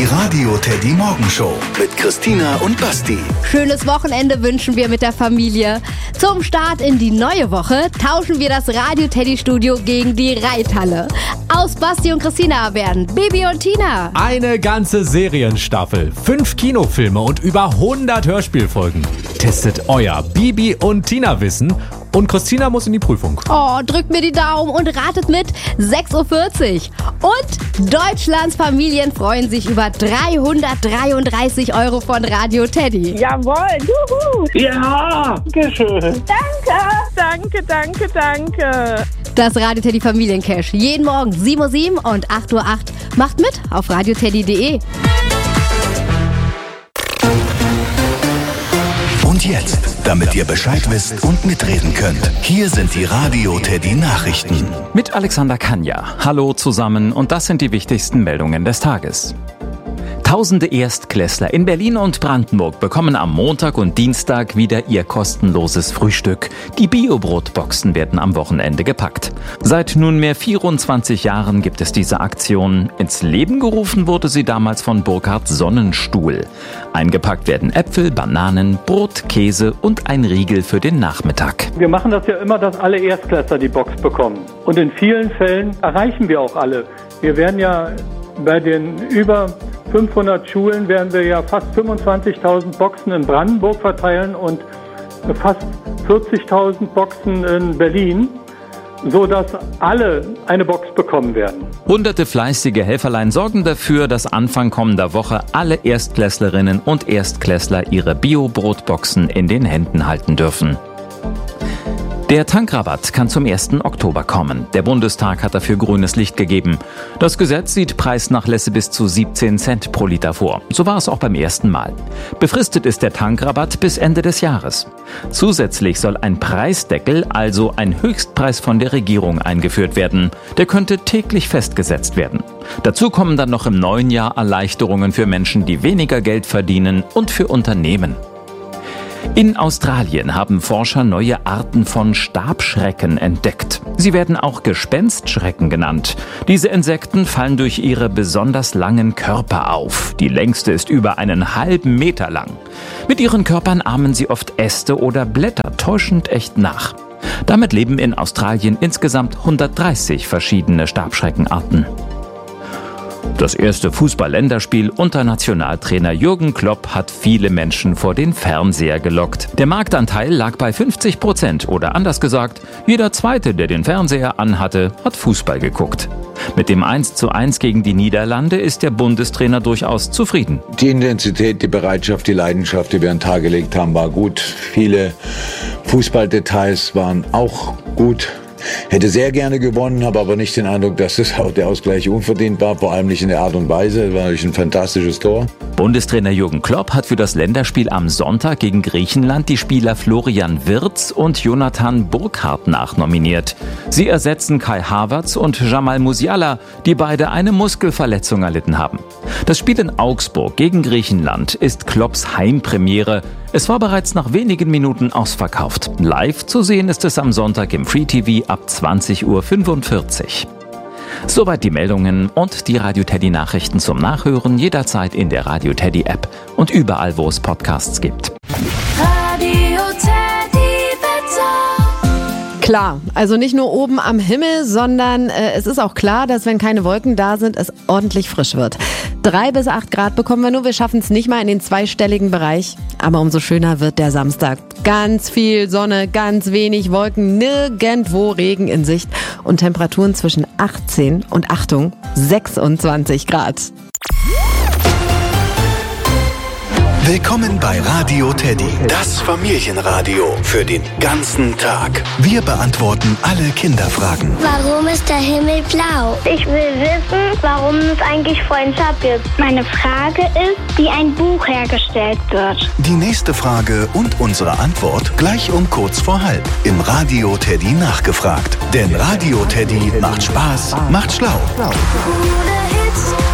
Die Radio Teddy Morgenshow mit Christina und Basti. Schönes Wochenende wünschen wir mit der Familie. Zum Start in die neue Woche tauschen wir das Radio Teddy Studio gegen die Reithalle. Aus Basti und Christina werden Bibi und Tina. Eine ganze Serienstaffel, 5 Kinofilme und über 100 Hörspielfolgen. Testet euer Bibi und Tina Wissen und Christina muss in die Prüfung. Oh, drückt mir die Daumen und ratet mit 6.40 Uhr. Und Deutschlands Familien freuen sich über 333 € von Radio Teddy. Jawohl, juhu. Ja, dankeschön. Danke. Das Radio Teddy Familiencash. Jeden Morgen 7.07 Uhr und 8.08 Uhr. Macht mit auf radioteddy.de. Und jetzt, damit ihr Bescheid wisst und mitreden könnt, hier sind die Radio Teddy Nachrichten. Mit Alexander Kanja. Hallo zusammen und das sind die wichtigsten Meldungen des Tages. Tausende Erstklässler in Berlin und Brandenburg bekommen am Montag und Dienstag wieder ihr kostenloses Frühstück. Die Bio-Brotboxen werden am Wochenende gepackt. Seit nunmehr 24 Jahren gibt es diese Aktion. Ins Leben gerufen wurde sie damals von Burkhard Sonnenstuhl. Eingepackt werden Äpfel, Bananen, Brot, Käse und ein Riegel für den Nachmittag. Wir machen das ja immer, dass alle Erstklässler die Box bekommen. Und in vielen Fällen erreichen wir auch alle. Wir werden ja bei den über 500 Schulen werden wir ja fast 25.000 Boxen in Brandenburg verteilen und fast 40.000 Boxen in Berlin, sodass alle eine Box bekommen werden. Hunderte fleißige Helferlein sorgen dafür, dass Anfang kommender Woche alle Erstklässlerinnen und Erstklässler ihre Bio-Brotboxen in den Händen halten dürfen. Der Tankrabatt kann zum 1. Oktober kommen. Der Bundestag hat dafür grünes Licht gegeben. Das Gesetz sieht Preisnachlässe bis zu 17 Cent pro Liter vor. So war es auch beim ersten Mal. Befristet ist der Tankrabatt bis Ende des Jahres. Zusätzlich soll ein Preisdeckel, also ein Höchstpreis von der Regierung, eingeführt werden. Der könnte täglich festgesetzt werden. Dazu kommen dann noch im neuen Jahr Erleichterungen für Menschen, die weniger Geld verdienen und für Unternehmen. In Australien haben Forscher neue Arten von Stabschrecken entdeckt. Sie werden auch Gespenstschrecken genannt. Diese Insekten fallen durch ihre besonders langen Körper auf. Die längste ist über einen halben Meter lang. Mit ihren Körpern ahmen sie oft Äste oder Blätter täuschend echt nach. Damit leben in Australien insgesamt 130 verschiedene Stabschreckenarten. Das erste Fußball-Länderspiel unter Nationaltrainer Jürgen Klopp hat viele Menschen vor den Fernseher gelockt. Der Marktanteil lag bei 50% oder anders gesagt, jeder Zweite, der den Fernseher anhatte, hat Fußball geguckt. Mit dem 1:1 gegen die Niederlande ist der Bundestrainer durchaus zufrieden. Die Intensität, die Bereitschaft, die Leidenschaft, die wir an den Tag gelegt haben, war gut. Viele Fußballdetails waren auch gut. Hätte sehr gerne gewonnen, habe aber nicht den Eindruck, dass der Ausgleich unverdient war, vor allem nicht in der Art und Weise. Es war natürlich ein fantastisches Tor. Bundestrainer Jürgen Klopp hat für das Länderspiel am Sonntag gegen Griechenland die Spieler Florian Wirtz und Jonathan Burkhardt nachnominiert. Sie ersetzen Kai Havertz und Jamal Musiala, die beide eine Muskelverletzung erlitten haben. Das Spiel in Augsburg gegen Griechenland ist Klopps Heimpremiere. Es war bereits nach wenigen Minuten ausverkauft. Live zu sehen ist es am Sonntag im Free TV ab 20:45 Uhr. Soweit die Meldungen und die Radio Teddy Nachrichten zum Nachhören jederzeit in der Radio Teddy App und überall, wo es Podcasts gibt. Radio Teddy Wetter. Klar, also nicht nur oben am Himmel, sondern es ist auch klar, dass wenn keine Wolken da sind, es ordentlich frisch wird. 3 bis 8 Grad bekommen wir nur, wir schaffen es nicht mal in den zweistelligen Bereich. Aber umso schöner wird der Samstag. Ganz viel Sonne, ganz wenig Wolken, nirgendwo Regen in Sicht und Temperaturen zwischen 18 und, Achtung, 26 Grad. Willkommen bei Radio Teddy, das Familienradio für den ganzen Tag. Wir beantworten alle Kinderfragen. Warum ist der Himmel blau? Ich will wissen, warum es eigentlich Freundschaft gibt. Meine Frage ist, wie ein Buch hergestellt wird. Die nächste Frage und unsere Antwort gleich um kurz vor halb im Radio Teddy nachgefragt. Denn Radio Teddy macht Spaß, macht schlau. Coole Hits.